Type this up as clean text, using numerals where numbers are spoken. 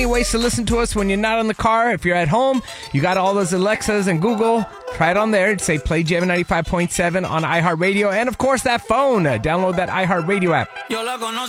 ways to listen to us when you're not in the car. If you're at home, you got all those Alexas and Google. Try it on there. Say play Jam 95.7 on iHeartRadio. And, of course, that phone. Download that iHeartRadio app.